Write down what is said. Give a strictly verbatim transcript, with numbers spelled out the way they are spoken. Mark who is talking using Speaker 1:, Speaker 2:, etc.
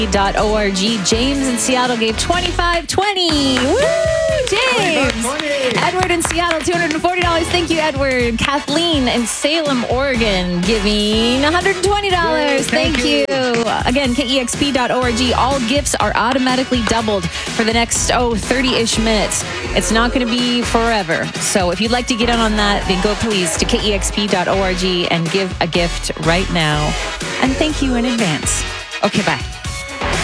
Speaker 1: dot org. James in Seattle gave twenty-five twenty. Woo, James. Edward in Seattle, two hundred forty dollars. Thank you, Edward. Kathleen in Salem, Oregon, giving one hundred twenty dollars.
Speaker 2: Yay, thank
Speaker 1: thank you. you. Again, K E X P dot org. All gifts are automatically doubled for the next, oh, thirty-ish minutes. It's not going to be forever. So if you'd like to get in on that, then go please to K E X P dot org and give a gift right now. And thank you in advance. Okay, bye.